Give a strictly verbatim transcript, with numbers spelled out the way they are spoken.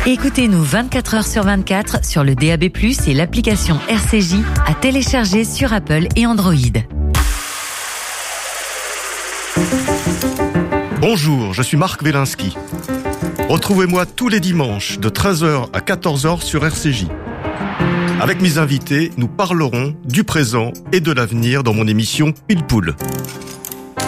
Écoutez-nous vingt-quatre heures sur vingt-quatre sur le D A B plus, et l'application R C J à télécharger sur Apple et Android. Bonjour, je suis Marc Wielinski. Retrouvez-moi tous les dimanches de treize heures à quatorze heures sur R C J. Avec mes invités, nous parlerons du présent et de l'avenir dans mon émission Pile Poule.